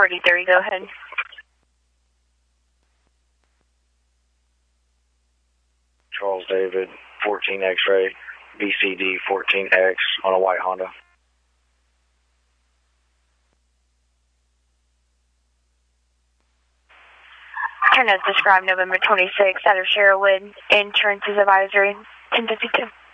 43, go ahead. Charles David, 14 X-ray, BCD 14X on a white Honda. Turn as described, November 26th, out of Sherwood, insurances advisory, 1052.